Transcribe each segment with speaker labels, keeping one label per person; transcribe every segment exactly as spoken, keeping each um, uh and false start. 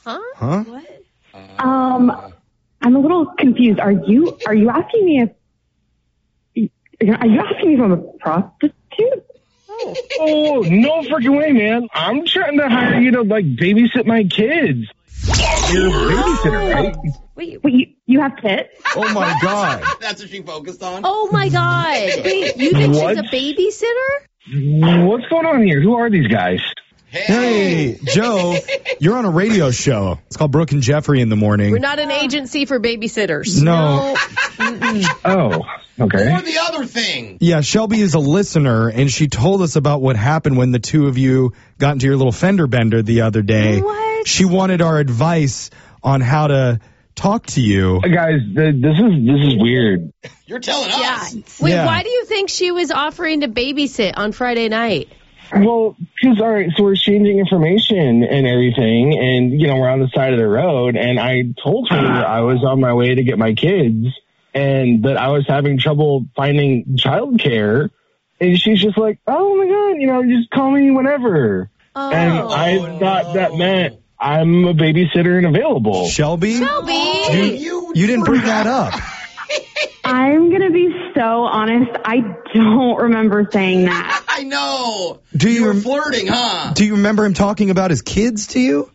Speaker 1: Huh?
Speaker 2: Huh?
Speaker 1: What?
Speaker 3: Um, I'm a little confused. Are you are you asking me if are you asking me if I'm a prostitute?
Speaker 1: Oh.
Speaker 4: Oh, no freaking way, man. I'm trying to hire you to, like, babysit my kids. You're a babysitter, right?
Speaker 3: Wait, wait, you, you have kids?
Speaker 2: Oh, my God.
Speaker 5: That's what she focused on.
Speaker 1: Oh, my God. Wait, you think
Speaker 4: What?
Speaker 1: she's a babysitter?
Speaker 4: What's going on here? Who are these guys?
Speaker 2: Hey, Joe, you're on a radio show. It's called Brooke and Jeffrey in the morning.
Speaker 1: We're not an agency for babysitters.
Speaker 2: No.
Speaker 4: Oh, okay.
Speaker 5: Or the other thing.
Speaker 2: Yeah, Shelby is a listener, and she told us about what happened when the two of you got into your little fender bender the other day.
Speaker 1: What?
Speaker 2: She wanted our advice on how to talk to you.
Speaker 4: Guys, th- this is this is weird.
Speaker 5: You're telling
Speaker 1: Yeah.
Speaker 5: us.
Speaker 1: Wait,
Speaker 2: Yeah.
Speaker 1: why do you think she was offering to babysit on Friday night?
Speaker 4: Well, because, all right, so we're exchanging information and everything, and, you know, we're on the side of the road, and I told her I was on my way to get my kids, and that I was having trouble finding childcare, and she's just like, oh, my God, you know, just call me whenever.
Speaker 1: Oh.
Speaker 4: And I thought that meant I'm a babysitter and available.
Speaker 2: Shelby?
Speaker 1: Shelby!
Speaker 2: You, you didn't bring that up.
Speaker 3: I'm gonna be so honest. I don't remember saying that.
Speaker 5: I know.
Speaker 2: Do you
Speaker 5: you were
Speaker 2: rem-
Speaker 5: flirting, huh?
Speaker 2: Do you remember him talking about his kids to you?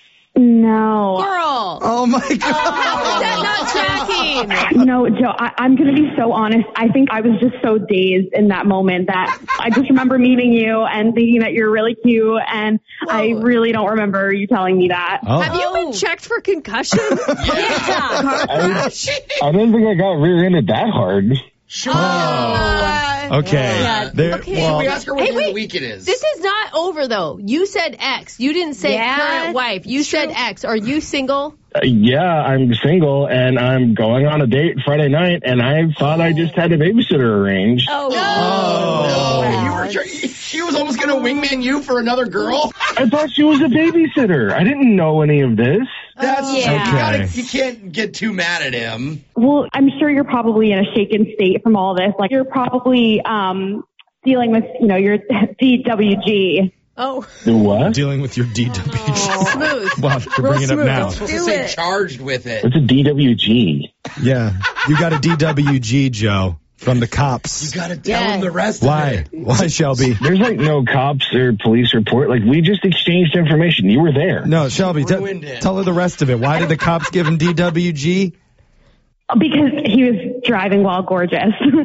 Speaker 3: No.
Speaker 1: Girl.
Speaker 2: Oh, my God.
Speaker 1: How is that not tracking?
Speaker 3: No, Joe, I, I'm going to be so honest. I think I was just so dazed in that moment that I just remember meeting you and thinking that you're really cute, and I really don't remember you telling me that.
Speaker 2: Oh.
Speaker 1: Have you been checked for concussion? yeah. Car
Speaker 4: I,
Speaker 1: crash.
Speaker 4: I don't think I got rear-ended that hard.
Speaker 5: Sure.
Speaker 1: Oh.
Speaker 2: Okay.
Speaker 1: Yeah.
Speaker 2: There-
Speaker 1: Okay.
Speaker 2: well,
Speaker 5: we ask her what
Speaker 1: Hey,
Speaker 5: day of the
Speaker 1: wait.
Speaker 5: week it is.
Speaker 1: This is not over, though. You said ex. You didn't say
Speaker 6: Yeah,
Speaker 1: current wife. You said ex. Are you single?
Speaker 4: Uh, yeah, I'm single, and I'm going on a date Friday night, and I thought I just had a babysitter arranged.
Speaker 1: Oh.
Speaker 5: Oh,
Speaker 1: Wow.
Speaker 5: you were, try- she was almost going to wingman you for another girl.
Speaker 4: I thought she was a babysitter. I didn't know any of this.
Speaker 5: That's
Speaker 1: yeah.
Speaker 5: you, gotta,
Speaker 2: Okay.
Speaker 5: you can't get too mad at him.
Speaker 3: Well, I'm sure you're probably in a shaken state from all this. Like, you're probably um, dealing with, you know, your D W G.
Speaker 1: Oh.
Speaker 4: The what?
Speaker 2: dealing with your D W G.
Speaker 1: Smooth.
Speaker 2: Well, you're
Speaker 1: Real
Speaker 2: bringing it up
Speaker 1: smooth.
Speaker 2: now.
Speaker 1: Don't
Speaker 5: Supposed
Speaker 1: do
Speaker 5: to say
Speaker 1: it.
Speaker 5: charged with it.
Speaker 4: What's a D W G?
Speaker 2: Yeah. You got a D W G, Joe, from the cops.
Speaker 5: You got to tell
Speaker 1: Yeah.
Speaker 5: him the rest
Speaker 2: Why?
Speaker 5: of it.
Speaker 2: Why, Shelby?
Speaker 4: There's like no cops or police report. Like, we just exchanged information. You were there.
Speaker 2: No, Shelby, t-
Speaker 5: ruined it.
Speaker 2: tell her the rest of it. Why did the cops give him D W G?
Speaker 3: Because he was driving while gorgeous.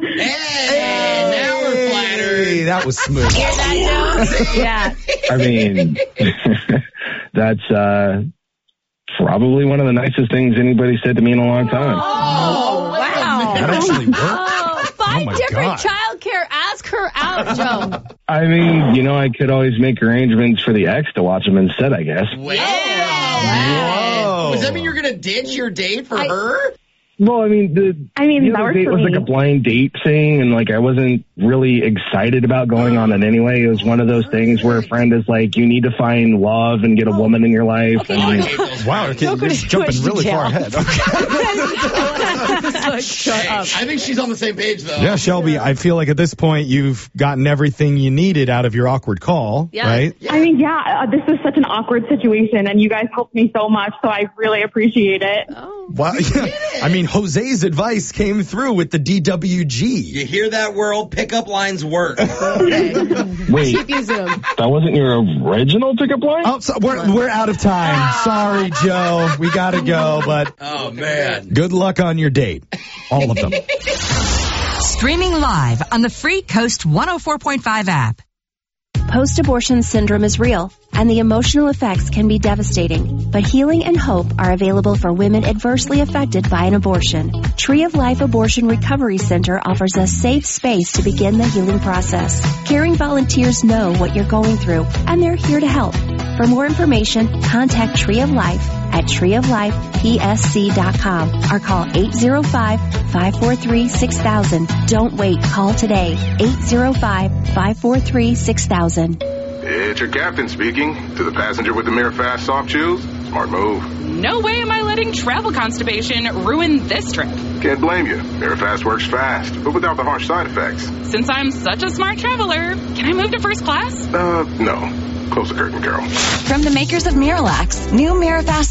Speaker 5: Hey, now we're flattered.
Speaker 2: Hey, that was smooth.
Speaker 3: Yeah.
Speaker 4: I mean, that's uh, probably one of the nicest things anybody said to me in a long time.
Speaker 1: Oh, wow.
Speaker 2: That actually worked.
Speaker 1: Oh, find
Speaker 2: Oh, my
Speaker 1: different
Speaker 2: God.
Speaker 1: childcare. Ask her out, Joe.
Speaker 4: I mean, you know, I could always make arrangements for the ex to watch them instead, I guess.
Speaker 5: Wow.
Speaker 2: Whoa.
Speaker 5: Does that mean you're going to ditch your date for
Speaker 1: I-
Speaker 5: her?
Speaker 4: Well, I mean, the,
Speaker 3: I mean,
Speaker 4: the
Speaker 3: that
Speaker 4: other
Speaker 3: works
Speaker 4: date
Speaker 3: for
Speaker 4: was
Speaker 3: me.
Speaker 4: like a blind date thing, and like I wasn't really excited about going on it anyway. It was one of those things where a friend is like, you need to find love and get a woman in your life.
Speaker 5: Oh, I
Speaker 4: And
Speaker 5: hate those
Speaker 2: Wow,
Speaker 5: friends.
Speaker 2: okay, you're jumping really far ahead.
Speaker 1: Shut
Speaker 5: Hey,
Speaker 1: up.
Speaker 5: I think she's on the same page, though.
Speaker 2: Yeah, Shelby, I feel like at this point you've gotten everything you needed out of your awkward call,
Speaker 1: Yeah.
Speaker 2: right?
Speaker 3: I mean, yeah, uh, this was such an awkward situation, and you guys helped me so much, so I really appreciate it.
Speaker 1: Oh.
Speaker 2: Wow. I mean, Jose's advice came through with the D W G.
Speaker 5: You hear that, world? Pickup lines work.
Speaker 1: Okay.
Speaker 4: wait,
Speaker 1: Keep using them.
Speaker 4: that wasn't your original pickup line?
Speaker 2: Oh, so we're, we're out of time. Sorry, Joe. We got to go, but
Speaker 5: Oh, man.
Speaker 2: good luck on your date. All of them.
Speaker 7: Streaming live on the free Coast one oh four point five app.
Speaker 8: Post-abortion syndrome is real, and the emotional effects can be devastating. But healing and hope are available for women adversely affected by an abortion. Tree of Life Abortion Recovery Center offers a safe space to begin the healing process. Caring volunteers know what you're going through, and they're here to help. For more information, contact Tree of Life at tree of life p s c dot com or call eight zero five, five four three, six thousand. Don't wait. Call today. eight zero five, five four three, six thousand.
Speaker 9: It's your captain speaking. To the passenger with the Mirror Fast soft chews, smart move.
Speaker 6: No way am I letting travel constipation ruin this trip.
Speaker 9: Can't blame you. Mirror Fast works fast, but without the harsh side effects.
Speaker 6: Since I'm such a smart traveler, can I move to first class?
Speaker 9: Uh, no. Close the curtain, Carol.
Speaker 7: From the makers of Miralax, new Mirror Fast